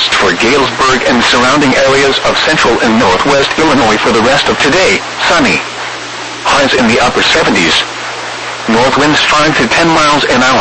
forecast for Galesburg and surrounding areas of central and northwest Illinois for the rest of today. Sunny. Highs in the upper 70s. North winds 5 to 10 miles an hour.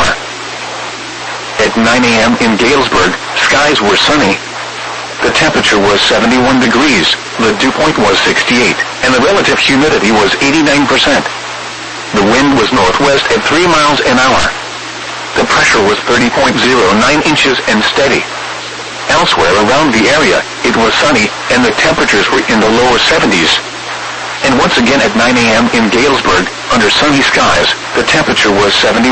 At 9 a.m. in Galesburg, skies were sunny. The temperature was 71 degrees, the dew point was 68, and the relative humidity was 89%. The wind was northwest at 3 miles an hour. The pressure was 30.09 inches and steady. Elsewhere around the area, it was sunny, and the temperatures were in the lower 70s. And once again at 9 a.m. in Galesburg, under sunny skies, the temperature was 71.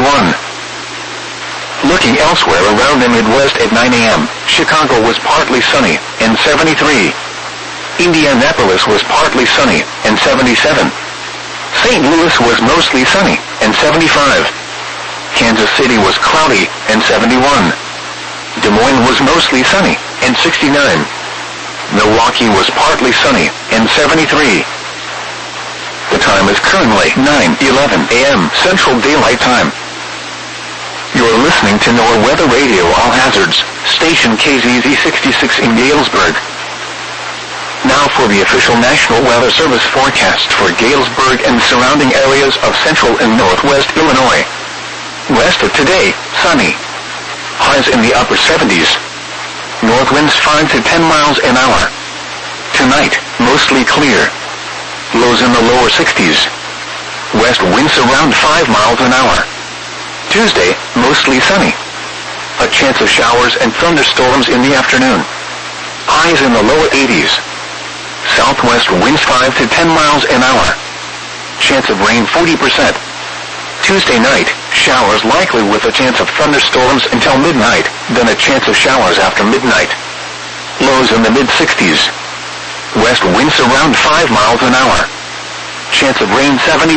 Looking elsewhere around the Midwest at 9 a.m., Chicago was partly sunny, and 73. Indianapolis was partly sunny, and 77. St. Louis was mostly sunny, and 75. Kansas City was cloudy, and 71. Des Moines was mostly sunny, and 69. Milwaukee was partly sunny, and 73. The time is currently 9:11 a.m. Central Daylight Time. You're listening to NOAA Weather Radio All Hazards, station KZZ 66 in Galesburg. Now for the official National Weather Service forecast for Galesburg and surrounding areas of central and northwest Illinois. Rest of today, sunny. Highs in the upper 70s. North winds 5 to 10 miles an hour. Tonight, mostly clear. Lows in the lower 60s. West winds around 5 miles an hour. Tuesday, mostly sunny. A chance of showers and thunderstorms in the afternoon. Highs in the lower 80s. Southwest winds 5 to 10 miles an hour. Chance of rain 40%. Tuesday night, showers likely with a chance of thunderstorms until midnight, then a chance of showers after midnight. Lows in the mid-60s. West winds around 5 miles an hour. Chance of rain 70%.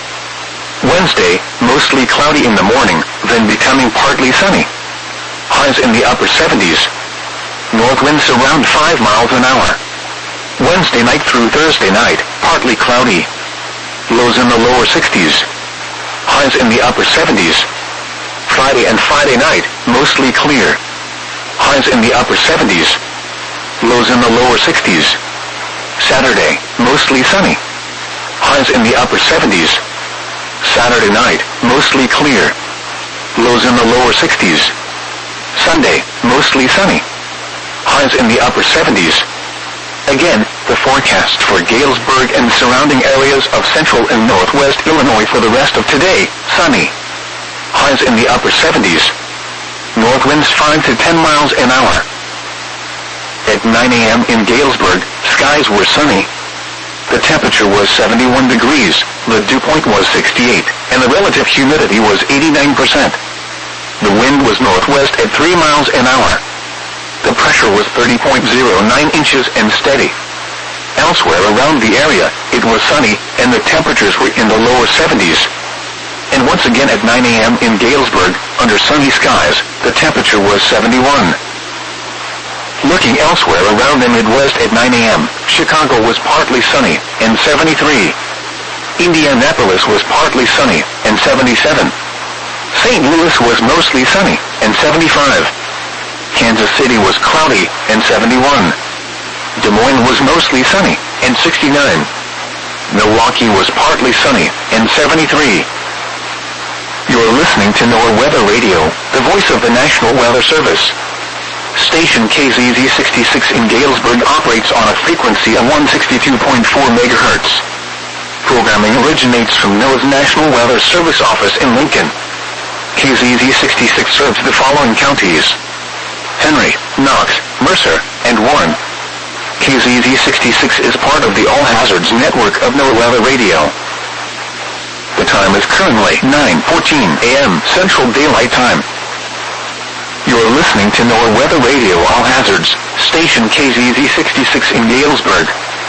Wednesday, mostly cloudy in the morning, then becoming partly sunny. Highs in the upper 70s. North winds around 5 miles an hour. Wednesday night through Thursday night, partly cloudy. Lows in the lower 60s. Highs in the upper 70s. Friday and Friday night, mostly clear. Highs in the upper 70s. Lows in the lower 60s. Saturday, mostly sunny. Highs in the upper 70s. Saturday night, mostly clear. Lows in the lower 60s. Sunday, mostly sunny. Highs in the upper 70s. Again, the forecast for Galesburg and surrounding areas of central and northwest Illinois for the rest of today, sunny. Highs in the upper 70s. North winds 5 to 10 miles an hour. At 9 a.m. in Galesburg, skies were sunny. The temperature was 71 degrees, the dew point was 68, and the relative humidity was 89%. The wind was northwest at 3 miles an hour. The pressure was 30.09 inches and steady. Elsewhere around the area, it was sunny, and the temperatures were in the lower 70s. And once again at 9 a.m. in Galesburg, under sunny skies, the temperature was 71. Looking elsewhere around the Midwest at 9 a.m., Chicago was partly sunny, and 73. Indianapolis was partly sunny, and 77. St. Louis was mostly sunny, and 75. Kansas City was cloudy, and 71. Des Moines was mostly sunny, and 69. Milwaukee was partly sunny, and 73. You're listening to NOAA Weather Radio, the voice of the National Weather Service. Station KZZ 66 in Galesburg operates on a frequency of 162.4 MHz. Programming originates from NOAA's National Weather Service office in Lincoln. KZZ 66 serves the following counties: Henry, Knox, Mercer, and Warren. KZZ 66 is part of the All Hazards network of NOAA Weather Radio. The time is currently 9:14 a.m. Central Daylight Time. You're listening to NOAA Weather Radio All Hazards, station KZZ 66 in Galesburg.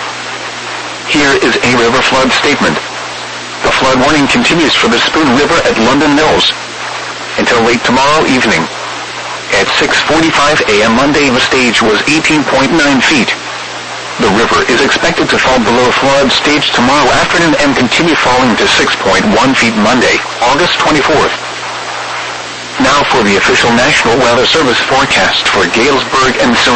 Here is a river flood statement. The flood warning continues for the Spoon River at London Mills until late tomorrow evening. At 6:45 a.m. Monday, the stage was 18.9 feet. The river is expected to fall below flood stage tomorrow afternoon and continue falling to 6.1 feet Monday, August 24th. Now for the official National Weather Service forecast for Galesburg and surrounding